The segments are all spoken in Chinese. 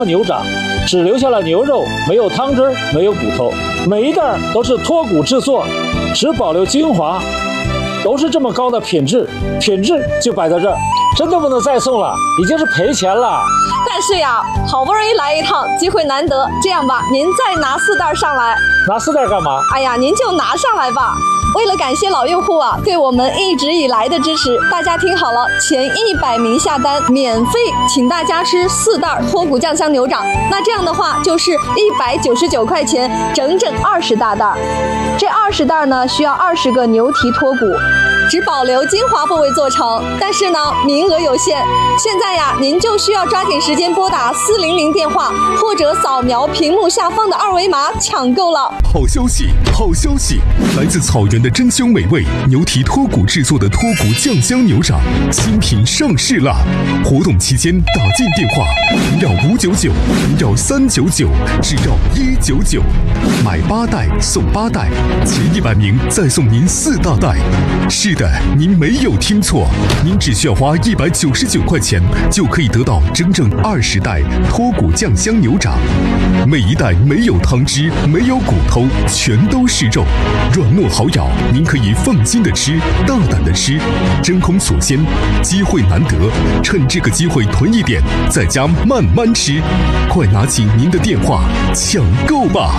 牛掌，只留下了牛肉，没有汤汁，没有骨头，每一袋都是脱骨制作，只保留精华，都是这么高的品质就摆在这儿，真的不能再送了，已经是赔钱了。 但是呀，好不容易来一趟，机会难得，这样吧，您再拿4袋上来。 拿4袋干嘛？ 哎呀，您就拿上来吧。为了感谢老用户啊对我们一直以来的支持，大家听好了，前100名下单免费请大家吃4袋脱骨酱香牛掌，那这样的话就是199块钱，整整20大袋。这20袋呢需要20个牛蹄脱骨，只保留精华部位做成，但是呢名额有限，现在呀您就需要抓紧时间拨打400电话，或者扫描屏幕下方的2维码抢购了。 好消息，好消息！来自草原的珍馐美味牛蹄脱骨制作的脱骨酱香牛掌新品上市了！活动期间打进电话0要599，0要399，只要199，买8袋送8袋，前100名再送您4大袋。是的，您没有听错，您只需要花199块钱就可以得到整整20袋脱骨酱香牛掌，每一袋没有汤汁，没有骨头，全都是肉，软糯好咬，您可以放心的吃，大胆的吃，真空锁鲜，机会难得，趁这个机会囤一点，在家慢慢吃，快拿起您的电话抢购吧！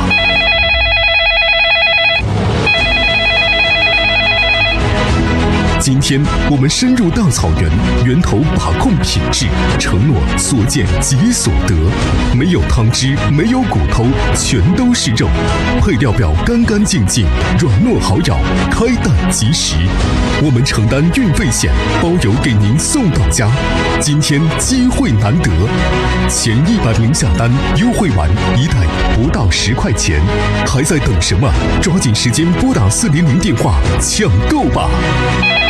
今天我们深入大草原，源头把控品质，承诺所见即所得，没有汤汁，没有骨头，全都是肉，配料表干干净净，软糯好咬，开袋即食。我们承担运费险，包邮给您送到家。今天机会难得，前100名下单，优惠完1袋不到10块钱，还在等什么？抓紧时间拨打400电话抢购吧！